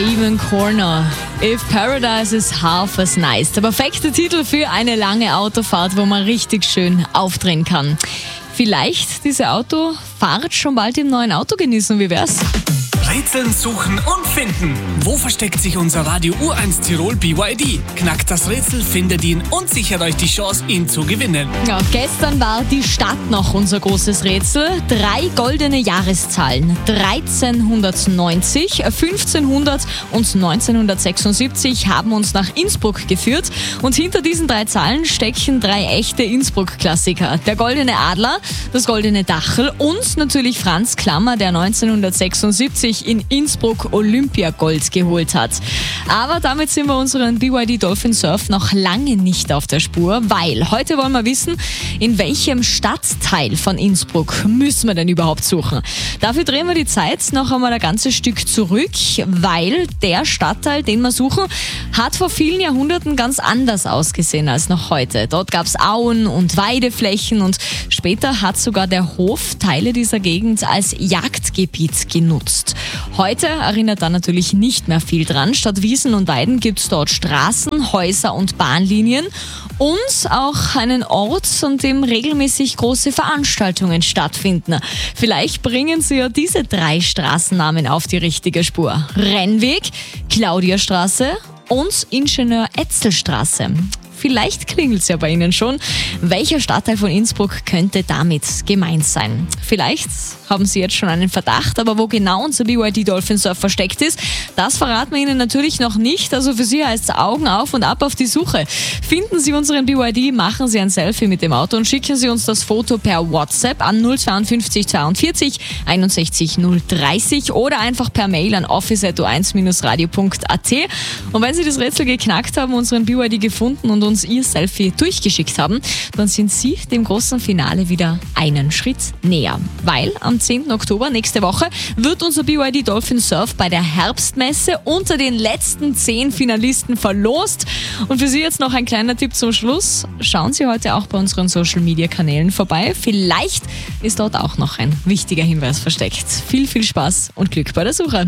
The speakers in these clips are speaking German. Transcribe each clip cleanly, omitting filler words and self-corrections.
Even Corner. If Paradise is half as nice. Der perfekte Titel für eine lange Autofahrt, wo man richtig schön aufdrehen kann. Vielleicht diese Autofahrt schon bald im neuen Auto genießen, wie wär's? Rätseln, suchen und finden. Wo versteckt sich unser Radio U1 Tirol BYD? Knackt das Rätsel, findet ihn und sichert euch die Chance, ihn zu gewinnen. Ja, gestern war die Stadt noch unser großes Rätsel. 3 goldene Jahreszahlen. 1390, 1500 und 1976 haben uns nach Innsbruck geführt. Und hinter diesen 3 Zahlen stecken 3 echte Innsbruck-Klassiker. Der Goldene Adler, das Goldene Dachel und natürlich Franz Klammer, der 1976 in Innsbruck Olympiagold geholt hat. Aber damit sind wir unseren BYD Dolphin Surf noch lange nicht auf der Spur, weil heute wollen wir wissen, in welchem Stadtteil von Innsbruck müssen wir denn überhaupt suchen. Dafür drehen wir die Zeit noch einmal ein ganzes Stück zurück, weil der Stadtteil, den wir suchen, hat vor vielen Jahrhunderten ganz anders ausgesehen als noch heute. Dort gab es Auen und Weideflächen und später hat sogar der Hof Teile dieser Gegend als Jagdgebiet genutzt. Heute erinnert da natürlich nicht mehr viel dran. Statt Wiesen und Weiden gibt es dort Straßen, Häuser und Bahnlinien und auch einen Ort, an dem regelmäßig große Veranstaltungen stattfinden. Vielleicht bringen Sie ja diese 3 Straßennamen auf die richtige Spur. Rennweg, Claudiastraße und Ingenieur-Etzel-Straße. Vielleicht klingelt es ja bei Ihnen schon. Welcher Stadtteil von Innsbruck könnte damit gemeint sein? Vielleicht haben Sie jetzt schon einen Verdacht, aber wo genau unser BYD Dolphin Surf versteckt ist, das verraten wir Ihnen natürlich noch nicht. Also für Sie heißt es Augen auf und ab auf die Suche. Finden Sie unseren BYD, machen Sie ein Selfie mit dem Auto und schicken Sie uns das Foto per WhatsApp an 052 42 61 030 oder einfach per Mail an office@u1-radio.at. Und wenn Sie das Rätsel geknackt haben, unseren BYD gefunden und uns Ihr Selfie durchgeschickt haben, dann sind Sie dem großen Finale wieder einen Schritt näher. Weil am 10. Oktober nächste Woche wird unser BYD Dolphin Surf bei der Herbstmesse unter den letzten 10 Finalisten verlost. Und für Sie jetzt noch ein kleiner Tipp zum Schluss. Schauen Sie heute auch bei unseren Social Media Kanälen vorbei. Vielleicht ist dort auch noch ein wichtiger Hinweis versteckt. Viel, viel Spaß und Glück bei der Suche.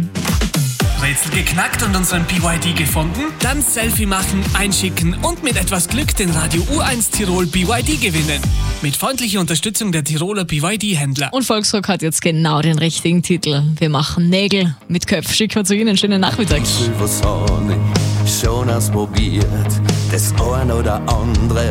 Rätsel geknackt und unseren BYD gefunden? Dann Selfie machen, einschicken und mit etwas Glück den Radio U1 Tirol BYD gewinnen. Mit freundlicher Unterstützung der Tiroler BYD-Händler. Und Volksrock hat jetzt genau den richtigen Titel. Wir machen Nägel mit Köpfen. Schicken wir zu Ihnen. Schönen Nachmittag. Was habe ich schon ausprobiert, das ein oder andere